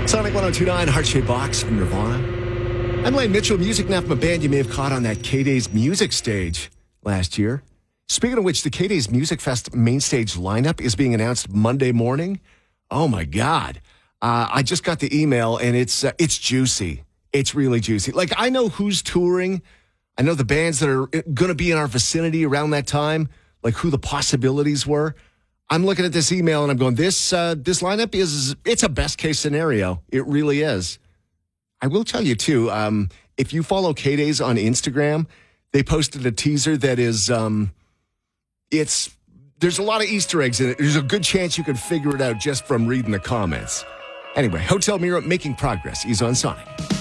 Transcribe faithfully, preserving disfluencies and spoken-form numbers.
Sonic one oh two point nine, Heart-Shaped Box from Nirvana. I'm Lane Mitchell, Music Now from a band you may have caught on that K-Days music stage last year. Speaking of which, the K-Days Music Fest main stage lineup is being announced Monday morning. Oh, my God. Uh, I just got the email, and it's uh, it's juicy. It's really juicy. Like, I know who's touring. I know the bands that are going to be in our vicinity around that time, like who the possibilities were. I'm looking at this email, and I'm going, this uh, this lineup is, it's a best-case scenario. It really is. I will tell you, too, um, if you follow K-Days on Instagram, they posted a teaser that is, um, it's, there's a lot of Easter eggs in it. There's a good chance you could figure it out just from reading the comments. Anyway, Hotel Mira making progress. He's on Sonic.